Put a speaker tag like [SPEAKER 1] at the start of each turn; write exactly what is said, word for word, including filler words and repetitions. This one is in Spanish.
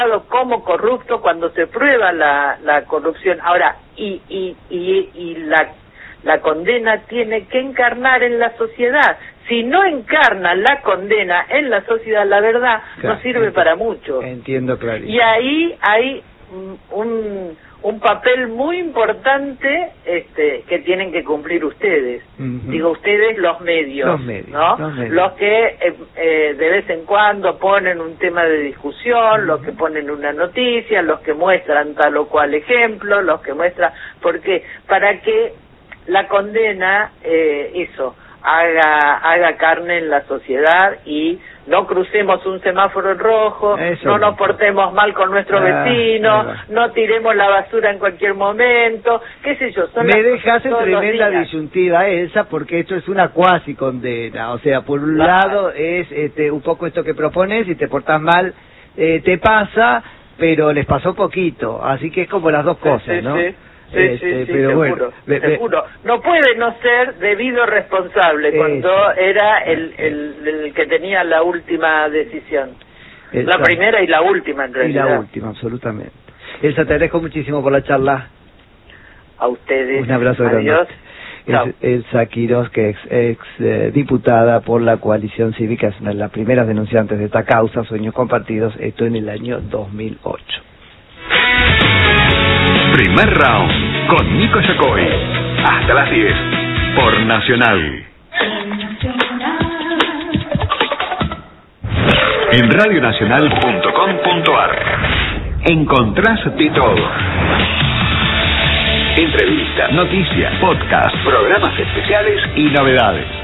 [SPEAKER 1] como corrupto cuando se prueba la, la corrupción. Ahora, y, y, y, y la, la condena tiene que encarnar en la sociedad. Si no encarna la condena en la sociedad, la verdad claro, no sirve entiendo, para mucho.
[SPEAKER 2] Entiendo, claro.
[SPEAKER 1] Y ahí hay un, un papel muy importante este, que tienen que cumplir ustedes. Uh-huh. Digo ustedes, los medios,
[SPEAKER 2] los medios,
[SPEAKER 1] ¿no?
[SPEAKER 2] Los, medios.
[SPEAKER 1] Los que eh, eh, de vez en cuando ponen un tema de discusión, uh-huh. los que ponen una noticia, los que muestran tal o cual ejemplo, los que muestran... Porque para que la condena, eh, eso... haga haga carne en la sociedad y no crucemos un semáforo en rojo, Eso no nos portemos mal con nuestro ah, vecino, claro. no tiremos la basura en cualquier momento, qué sé yo. Son
[SPEAKER 2] Me dejas en tremenda disyuntiva, Elsa, porque esto es una cuasi condena, o sea, por un claro. lado es este un poco esto que propones, si te portás mal eh, te pasa, pero les pasó poquito, así que es como las dos cosas,
[SPEAKER 1] sí, sí,
[SPEAKER 2] ¿no?
[SPEAKER 1] Sí. Sí,
[SPEAKER 2] este,
[SPEAKER 1] sí, sí,
[SPEAKER 2] pero
[SPEAKER 1] seguro,
[SPEAKER 2] bueno,
[SPEAKER 1] seguro. No puede no ser debido responsable cuando eso. era el, el, el que tenía la última decisión. Exacto. La primera y la última, en realidad.
[SPEAKER 2] Y la última, absolutamente. Elsa, te agradezco muchísimo por la charla.
[SPEAKER 1] A ustedes.
[SPEAKER 2] Un abrazo
[SPEAKER 1] Adiós.
[SPEAKER 2] grande. Elsa Quiroz, que es ex eh, diputada por la Coalición Cívica, es una de las primeras denunciantes de esta causa, Sueños Compartidos, esto en el año dos mil ocho.
[SPEAKER 3] Primer round con Nico Yacoy. Hasta las diez por Nacional. En radio nacional punto com punto a r encontrás de todo. Entrevistas, noticias, podcast, programas especiales y novedades.